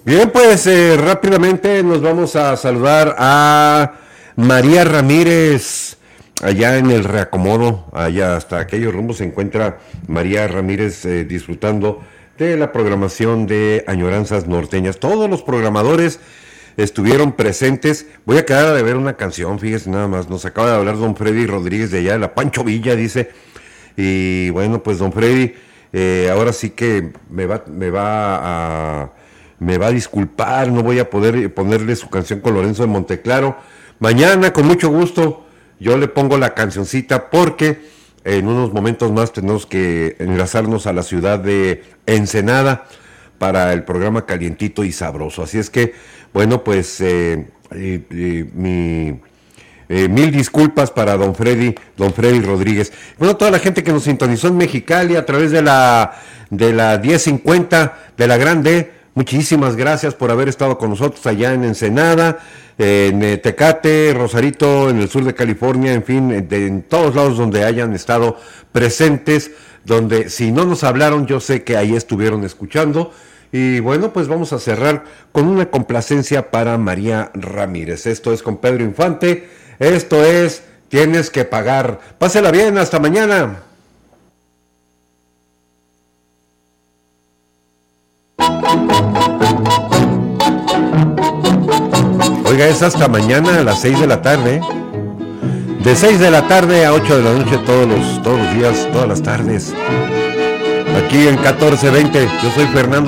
Bien, pues rápidamente nos vamos a saludar a María Ramírez, allá en el reacomodo, allá hasta aquellos rumbos se encuentra María Ramírez disfrutando de la programación de Añoranzas Norteñas. Todos los programadores estuvieron presentes. Voy a quedar a ver una canción, fíjese nada más, nos acaba de hablar don Freddy Rodríguez de allá de la Pancho Villa, dice, y bueno, pues don Freddy, ahora sí que me va a disculpar, no voy a poder ponerle su canción con Lorenzo de Monteclaro. Mañana, con mucho gusto, yo le pongo la cancioncita porque en unos momentos más tenemos que enlazarnos a la ciudad de Ensenada para el programa Calientito y Sabroso. Así es que, bueno, pues mil disculpas para don Freddy Rodríguez. Bueno, toda la gente que nos sintonizó en Mexicali a través de la 1050 de la Grande, muchísimas gracias por haber estado con nosotros allá en Ensenada, en Tecate, Rosarito, en el sur de California, en fin, en todos lados donde hayan estado presentes, donde si no nos hablaron, yo sé que ahí estuvieron escuchando. Y bueno, pues vamos a cerrar con una complacencia para María Ramírez. Esto es con Pedro Infante, esto es Tienes que pagar. Pásela bien, hasta mañana. Oiga, es hasta mañana a las 6 de la tarde. De 6 de la tarde a 8 de la noche todos los días, todas las tardes. Aquí en 1420, yo soy Fernando